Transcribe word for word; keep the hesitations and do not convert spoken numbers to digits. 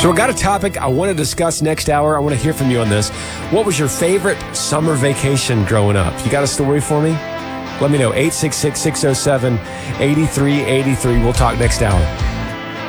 So we got a topic I want to discuss next hour. I want to hear from you on this. What was your favorite summer vacation growing up? You got a story for me? Let me know. eight six six, six oh seven, eight three eight three. We'll talk next hour.